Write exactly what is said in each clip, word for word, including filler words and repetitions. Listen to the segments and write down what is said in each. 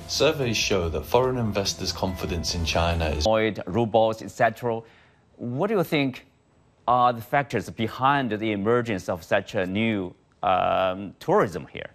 Surveys show that foreign investors' confidence in China is robots, et cetera. What do you think are the factors behind the emergence of such a new um, tourism here?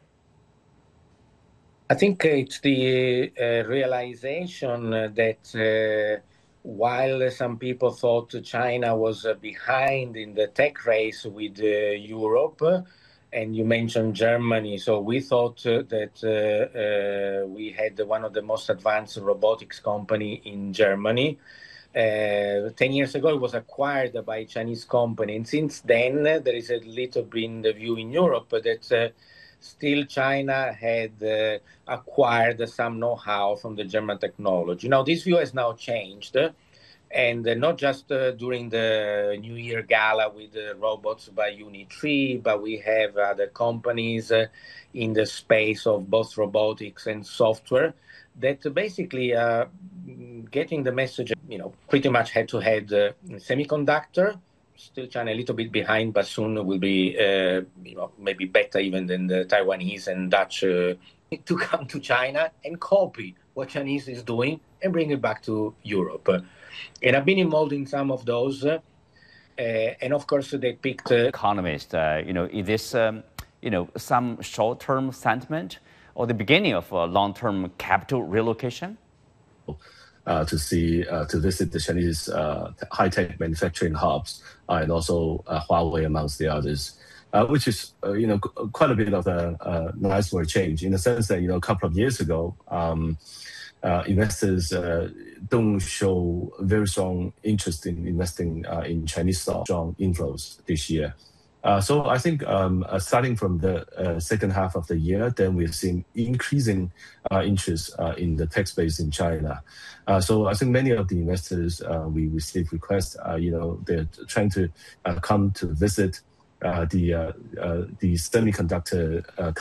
I think it's the uh, realization that uh, while some people thought China was uh, behind in the tech race with uh, Europe, uh, and you mentioned Germany, so we thought uh, that uh, uh, we had one of the most advanced robotics company in Germany. Uh, ten years ago, it was acquired by a Chinese company, and since then uh, there is a little bit in the view in Europe that uh, still China had uh, acquired some know-how from the German technology. Now, this view has now changed, uh, and uh, not just uh, during the New Year Gala with uh, robots by Unitree, but we have other companies uh, in the space of both robotics and software that basically are getting the message, you know, pretty much head-to-head uh, semiconductor. Still China a little bit behind, but soon will be, uh, you know, maybe better even than the Taiwanese and Dutch uh, to come to China and copy what Chinese is doing and bring it back to Europe. Uh, and I've been involved in some of those. Uh, uh, and of course, they picked... Uh, Economist, uh, you know, is this, um, you know, some short-term sentiment or the beginning of a long-term capital relocation? Uh, to see, uh, to visit the Chinese uh, high-tech manufacturing hubs uh, and also uh, Huawei amongst the others, uh, which is, uh, you know, quite a bit of a, a nice word change in the sense that, you know, a couple of years ago, um, uh, investors uh, don't show very strong interest in investing uh, in Chinese stocks, strong inflows this year. Uh, so I think um, uh, starting from the uh, second half of the year, then we've seen increasing uh, interest uh, in the tech space in China. Uh, so I think many of the investors uh, we receive requests, uh, you know, they're trying to uh, come to visit uh, the uh, uh, the semiconductor uh,